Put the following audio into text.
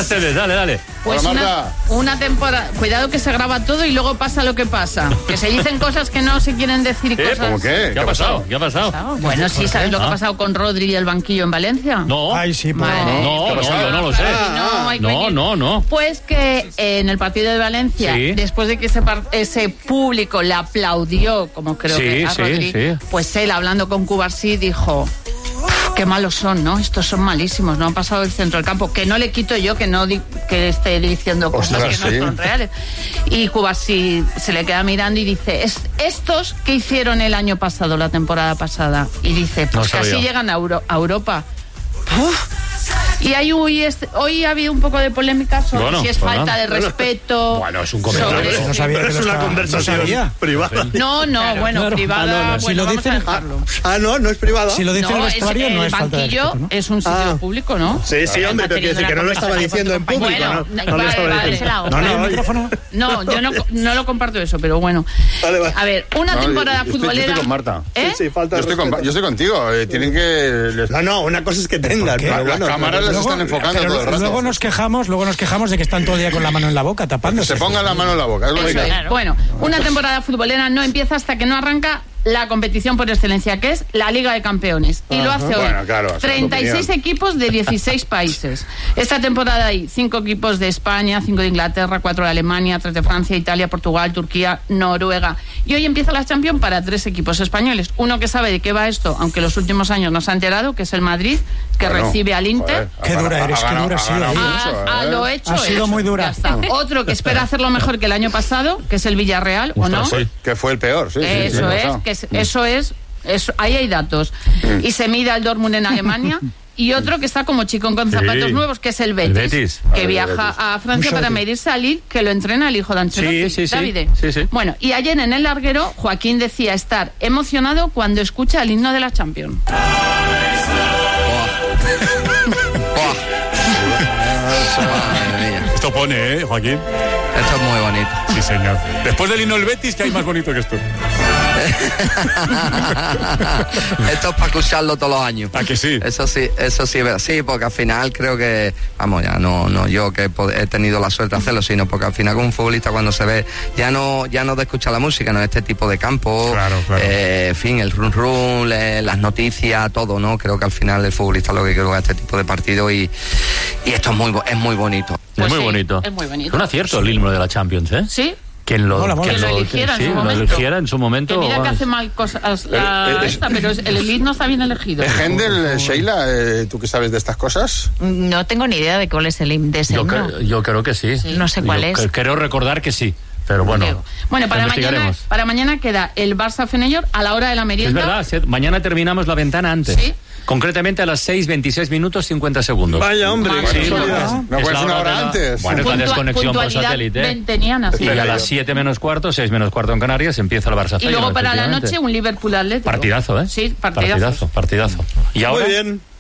Marta Esteves, dale. Pues una temporada. Cuidado que se graba todo y luego pasa lo que pasa. Que se dicen cosas que no se quieren decir y cosas. ¿Cómo qué? ¿Qué ha pasado? ¿Qué ha pasado? Bueno, sí, ¿sabes lo que ha pasado con Rodri y el banquillo en Valencia? No. Ay, sí, No, yo no lo sé. No. Pues que en el partido de Valencia, Sí. después de que ese público le aplaudió, como creo que a Rodri, pues él, hablando con Cubarsí, dijo: qué malos son, ¿no? Estos son malísimos, no han pasado el centro del campo. Que no le quito yo que esté diciendo cosas que no son reales. Y Cubarsí se le queda mirando y dice: estos que hicieron el año pasado, la temporada pasada. Y dice: pues que así llegan a Europa. ¡Uf! Y hoy ha habido un poco de polémica sobre si es falta de respeto. Bueno, es un comentario. No sabía que es una conversación privada. No, privada. Si lo dicen, no es privada. Si lo dice el vestuario, no es falta de respeto, ¿no? El banquillo es un sitio público, ¿no? Sí, hombre, pero quiero decir que no lo estaba diciendo en público. Bueno, No lo estaba diciendo. No, yo no lo comparto eso, pero bueno. Vale. A ver, una temporada futbolera. Yo estoy con Marta. Sí, falta de respeto. Yo estoy contigo. Tienen que... No, una cosa es que tengan. Las cámaras las están enfocando todo el rato. Luego nos quejamos de que están todo el día con la mano en la boca, tapándose. Se pongan la mano en la boca. Es lo que Claro. Bueno, una temporada futbolera no empieza hasta que no arranca la competición por excelencia, que es la Liga de Campeones. Y lo hace hoy. Bueno, claro, 36 equipos de 16 países. Esta temporada hay 5 equipos de España, 5 de Inglaterra, 4 de Alemania, 3 de Francia, Italia, Portugal, Turquía, Noruega. Y hoy empieza la Champions para 3 equipos españoles. Uno que sabe de qué va esto, aunque los últimos años no se ha enterado, que es el Madrid, que recibe al Inter. Qué dura eres, qué dura ha sido. Lo hecho. Ha sido muy dura. Ya está. Otro que espera hacerlo mejor que el año pasado, que es el Villarreal, ¿o no? Que fue el peor, sí. Eso es, ahí hay datos. Y se mide al Dortmund en Alemania. Y otro que está como chicón con zapatos nuevos, que es el Betis. Que viaja a Francia para medirse a Lille, que lo entrena el hijo de Ancelotti, Davide. Sí. Bueno, y ayer en el larguero, Joaquín decía estar emocionado cuando escucha el himno de la Champions. Esto pone, Joaquín. Esto es muy bonito. Sí, señor. Después del himno del Betis, ¿qué hay más bonito que esto? Esto es para escucharlo todos los años. ¿A que sí? Eso sí, sí, porque al final creo que, vamos, ya no yo que he tenido la suerte de hacerlo, sino porque al final con un futbolista cuando se ve, ya no de escuchar la música, no este tipo de campo, claro. En fin, el run, las noticias, todo, ¿no? Creo que al final el futbolista lo que quiere es este tipo de partido y esto es muy bonito. Pues es muy bonito. Es muy bonito. Es un acierto el himno de la Champions, ¿eh? Sí. Quien lo eligiera en su momento. Que mira que hace mal cosas pero el himno está bien elegido. Händel, Sheila, ¿tú qué sabes de estas cosas? No tengo ni idea de cuál es el himno de ese himno. Yo creo que sí. No sé cuál es. Creo recordar que sí. Pero bueno, para mañana queda el Barça-Feyenoord a la hora de la merienda. Es verdad, mañana terminamos la ventana antes. Sí. Concretamente a las 6:26 minutos 50 segundos. Vaya, hombre. ¿No puedes una hora antes? Bueno, es la desconexión por satélite. Venteniana, sí. Y a las 7 menos cuarto, 6 menos cuarto en Canarias, empieza el Barça. Y luego para la noche un Liverpool Atlético. Partidazo, ¿eh? Sí, partidazo. Y ahora, muy bien.